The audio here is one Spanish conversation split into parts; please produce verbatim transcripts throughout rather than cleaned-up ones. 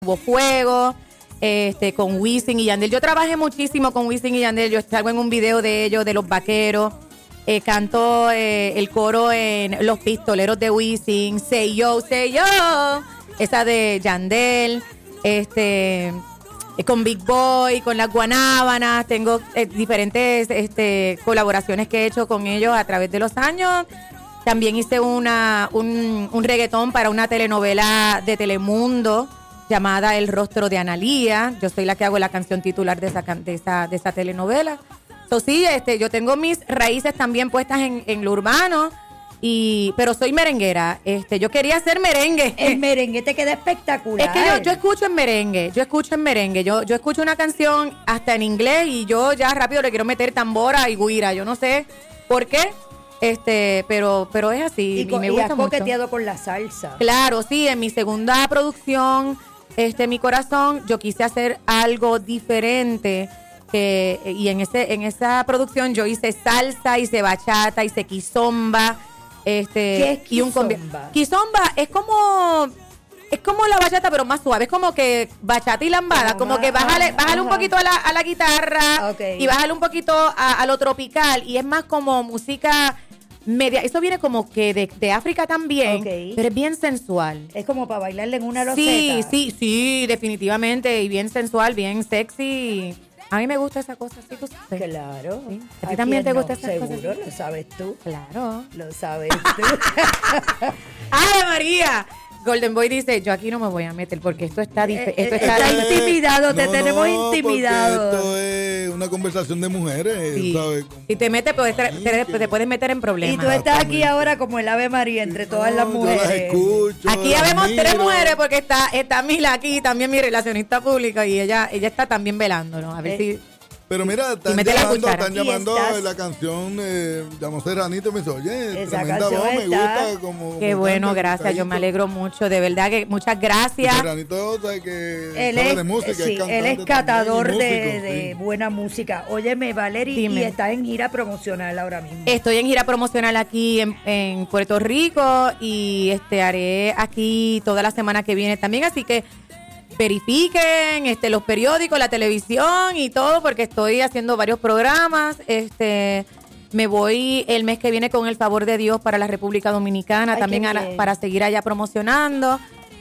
Hubo Fuego, este, con Wisin y Yandel. Yo trabajé muchísimo con Wisin y Yandel. Yo salgo en un video de ellos, de Los Vaqueros. Eh, canto eh, el coro en Los Pistoleros de Wisin. Say Yo, Say Yo. Esa de Yandel. Este, eh, con Big Boy, con Las Guanábanas. Tengo eh, diferentes este, colaboraciones que he hecho con ellos a través de los años. También hice una, un, un reggaetón para una telenovela de Telemundo llamada El Rostro de Analía. Yo soy la que hago la canción titular de esa, de esa, de esa telenovela. Entonces, sí, este, yo tengo mis raíces también puestas en, en lo urbano, y, pero soy merenguera. Este, yo quería hacer merengue. El merengue te queda espectacular. Es que yo, yo escucho en merengue, yo escucho en merengue. Yo, yo escucho una canción hasta en inglés y yo ya rápido le quiero meter tambora y guira. Yo no sé por qué. Este, pero, pero es así. Y, con, y me y gusta has mucho. coqueteado con la salsa. Claro, sí, en mi segunda producción, este, Mi Corazón, yo quise hacer algo diferente. Que, y en ese, en esa producción yo hice salsa, hice bachata, hice kizomba. Este, ¿Qué es y un combi- kizomba? Kizomba es como, es como la bachata, pero más suave. Es como que bachata y lambada. Ajá, como que bájale, ajá, bájale un ajá. poquito a la, a la guitarra. Okay. Y bájale un poquito a, a lo tropical. Y es más como música media. Eso viene como que de, de África también. Okay. Pero es bien sensual. Es como para bailarle en una loseta. Sí, sí, sí, definitivamente. Y bien sensual, bien sexy. A mí me gusta esa cosa, sí, tú sabes. Claro. Sí. ¿A ti también te quién gusta no? esas cosas? Seguro, lo sabes tú. Claro. Lo sabes tú. ¡Ay, María! Golden Boy dice, yo aquí no me voy a meter porque esto está... Dif- Eh, esto eh, está, está intimidado, te No, tenemos no, porque intimidado. esto es una conversación de mujeres, Sí. ¿sabes? Si te metes, pues, te, te- te puedes meter en Y problemas. tú estás aquí Exactamente. ahora como el Ave María entre todas las No, yo mujeres. las escucho, Aquí las ya vemos tres miro. mujeres porque está, está Mila aquí, también mi relacionista pública, y ella, ella está también velándonos. A ver Eh, si... Pero mira, están mete la llamando, cuchara. están Y llamando estás- la canción, eh, llamó Serranito y me dice, oye, Esa tremenda canción voz, me está- gusta. Como, Qué como bueno, canta, gracias. Yo me calladito. alegro mucho, de verdad que muchas gracias. Serranito, sabe que Él sabe es, de música, sí, es cantante él es también, catador y de, músico, de sí. buena música. Óyeme, Valerie, Dime. y estás en gira promocional ahora mismo. Estoy en gira promocional aquí en, en Puerto Rico y este haré aquí toda la semana que viene también, así que verifiquen este los periódicos, la televisión y todo, porque estoy haciendo varios programas. Este me voy el mes que viene con el favor de Dios para la República Dominicana, Ay, también qué a- bien. para seguir allá promocionando,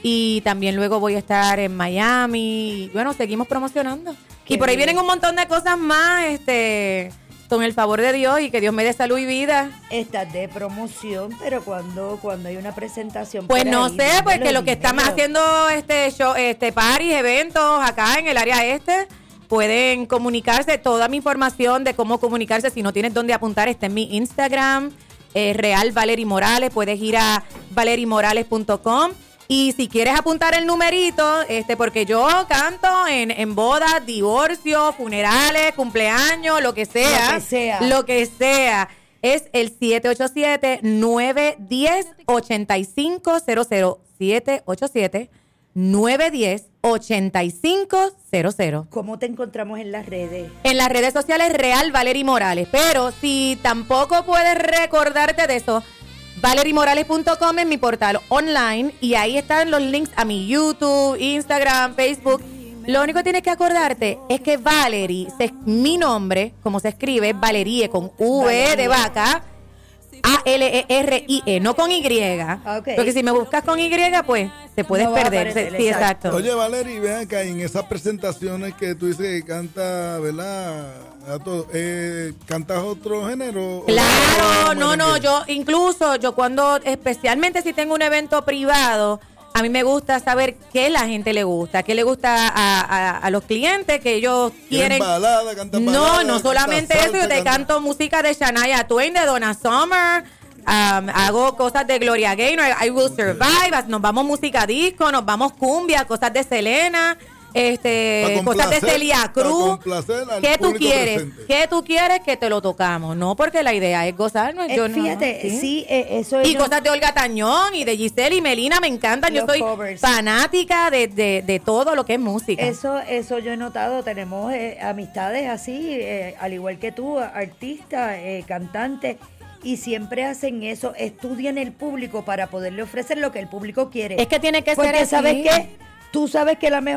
y también luego voy a estar en Miami. Y bueno, seguimos promocionando. Qué Y por ahí bien. vienen un montón de cosas más, este con el favor de Dios, y que Dios me dé salud y vida. Estás de promoción, pero cuando, cuando hay una presentación. Pues por no ahí, sé, pues dímelo, que lo que estamos dímelo. haciendo este show, este parties, eventos acá en el área este, pueden comunicarse. Toda mi información de cómo comunicarse, si no tienes dónde apuntar, está en mi Instagram, eh, Real Valerie Morales. Puedes ir a valerie morales punto com. Y si quieres apuntar el numerito, este, porque yo canto en, en bodas, divorcios, funerales, cumpleaños, lo que sea. Lo que sea. Lo que sea. Es el siete ocho siete, nueve uno cero, ocho cinco cero cero. siete ocho siete, nueve uno cero, ocho cinco cero cero. ¿Cómo te encontramos en las redes? En las redes sociales, Real Valerie Morales. Pero si tampoco puedes recordarte de eso, valerie morales punto com es mi portal online, y ahí están los links a mi YouTube, Instagram, Facebook. Lo único que tienes que acordarte es que Valerie, se- mi nombre, como se escribe, Valerie con V Valerie. de vaca, A L E R I E, no con Y. Ok. Porque si me buscas con Y, pues te puedes No va a perder. aparecer, Sí, exacto. exacto. Oye, Valerie, ven acá, en esas presentaciones que tú dices que canta, ¿verdad? A todo, eh, ¿cantas otro género? Claro, ¿O no, no, merengue? yo incluso, yo cuando, especialmente si tengo un evento privado, a mí me gusta saber qué la gente le gusta, qué le gusta a, a- a los clientes, que ellos ¿Quieren quieren. balada, cantas No, balada, no solamente cantas eso, yo salsa, te cantas- canto música de Shania Twain, de Donna Summer, um, hago cosas de Gloria Gaynor, I Will Survive, nos vamos música disco, nos vamos cumbia, cosas de Selena, este, Pa' cosas de complacer- Celia pa' Cruz. complacer al ¿Qué tú público quieres? presente. ¿Qué tú quieres que te lo tocamos? No, porque la idea es gozarnos. Eh, yo no, fíjate, ¿sí? sí, eh, eso es. Y cosas de Olga Tañón y de Giselle y Melina me encantan. Yo Los soy covers. fanática de, de, de todo lo que es música. Eso, eso yo he notado, tenemos eh, amistades así, eh, al igual que tú, artistas, eh, cantantes, y siempre hacen eso, estudian el público para poderle ofrecer lo que el público quiere. Es que tiene que ser Porque así. sabes que tú sabes que la mejor